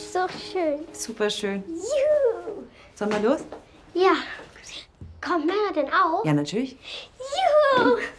ist so schön. Super schön. Juhu. Sollen wir los? Ja. Kommt Männer denn auch? Ja, natürlich. Juhu.